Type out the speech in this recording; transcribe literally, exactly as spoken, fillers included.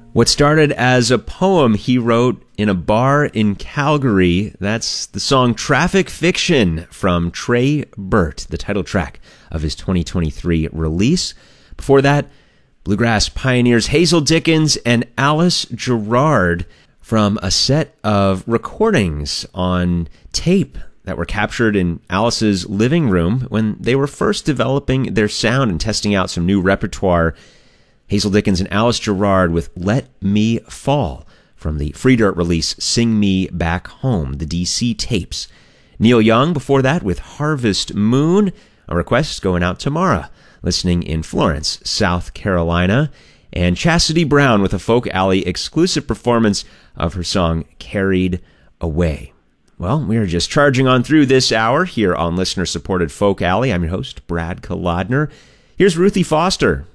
What started as a poem he wrote in a bar in Calgary, that's the song Traffic Fiction from Trey Burt, the title track of his twenty twenty-three release. Before that, bluegrass pioneers Hazel Dickens and Alice Gerrard from a set of recordings on tape that were captured in Alice's living room when they were first developing their sound and testing out some new repertoire. Hazel Dickens and Alice Gerrard with Let Me Fall from the Free Dirt release Sing Me Back Home, the D C tapes. Neil Young before that with Harvest Moon, a request going out to Mara, listening in Florence, South Carolina. And Chastity Brown with a Folk Alley exclusive performance of her song Carried Away. Well, we are just charging on through this hour here on listener-supported Folk Alley. I'm your host, Brad Kolodner. Here's Ruthie Foster